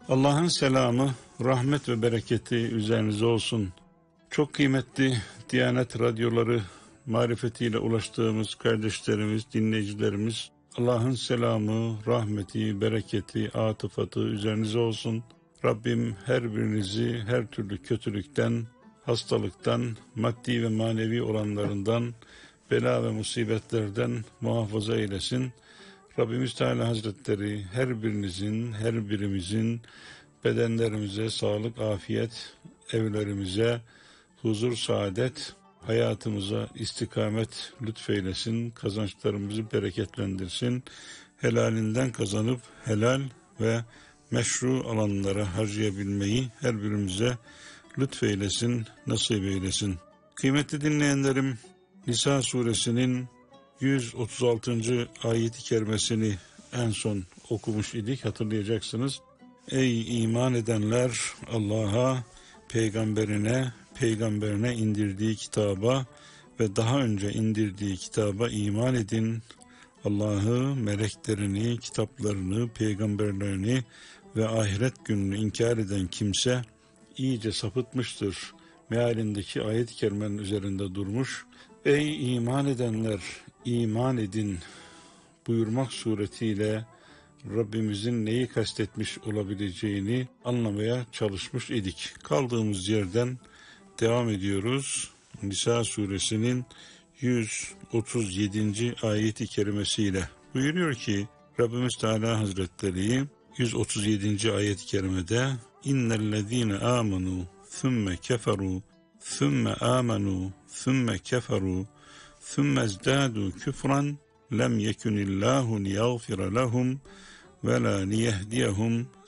Allah'ın selamı, rahmet ve bereketi üzerinize olsun. Çok kıymetli Diyanet radyoları marifetiyle ulaştığımız kardeşlerimiz, dinleyicilerimiz, Allah'ın selamı, rahmeti, bereketi, atıfatı üzerinize olsun. Rabbim her birinizi her türlü kötülükten, hastalıktan, maddi ve manevi olanlarından, bela ve musibetlerden muhafaza eylesin. Rabbimiz Teala Hazretleri her birinizin, her birimizin bedenlerimize sağlık, afiyet, evlerimize huzur, saadet, hayatımıza istikamet lütfeylesin, kazançlarımızı bereketlendirsin, helalinden kazanıp helal ve meşru alanlara harcayabilmeyi her birimize lütfeylesin, nasip eylesin. Kıymetli dinleyenlerim, Nisa suresinin 136. ayet-i kerimesini en son okumuş idik, hatırlayacaksınız. Ey iman edenler, Allah'a, peygamberine indirdiği kitaba ve daha önce indirdiği kitaba iman edin. Allah'ı, meleklerini, kitaplarını, peygamberlerini ve ahiret gününü inkar eden kimse iyice sapıtmıştır. Mealindeki ayet-i kerimenin üzerinde durmuş. Ey iman edenler, iman edin buyurmak suretiyle Rabbimizin neyi kastetmiş olabileceğini anlamaya çalışmış idik. Kaldığımız yerden devam ediyoruz. Nisa suresinin 137. ayet-i kerimesiyle buyuruyor ki Rabbimiz Teala Hazretleri 137. ayet-i kerimede İnnellezîne âmenû thumme keferû thumme âmenû thumme keferû thumme ezdâdû küfran lem yekunillâhu liyagfira lehum ve la liyehdiyehum